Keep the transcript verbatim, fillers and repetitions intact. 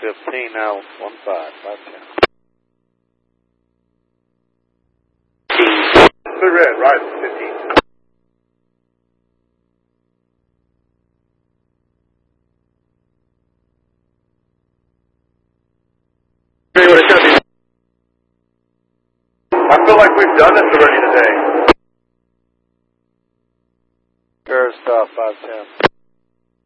fifteen now, one five, five ten. Clear red, right, fifteen. I feel like we've done this already today. Paris stop, five ten.